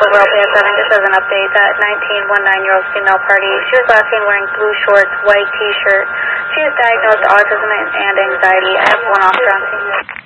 Overall PS7, just as an update, that 19-19-year-old female party, she was last seen wearing blue shorts, white t-shirt. She is diagnosed with autism and anxiety. I have one officer on scene.